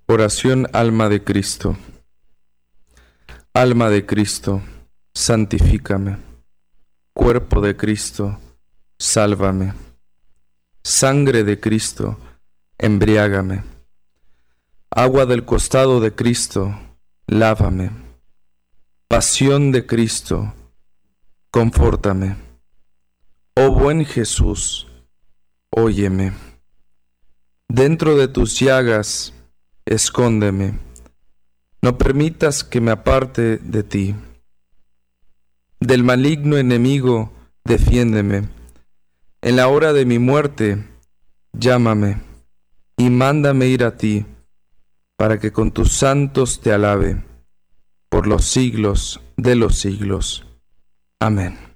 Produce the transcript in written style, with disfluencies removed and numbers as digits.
Oración Alma de Cristo. Alma de Cristo, santifícame. Cuerpo de Cristo, sálvame. Sangre de Cristo, embriágame. Agua del costado de Cristo, lávame. Pasión de Cristo, confórtame. Oh buen Jesús, óyeme. Dentro de tus llagas, escóndeme. No permitas que me aparte de ti. Del maligno enemigo, defiéndeme. En la hora de mi muerte, llámame y mándame ir a ti, para que con tus santos te alabe, por los siglos de los siglos. Amén.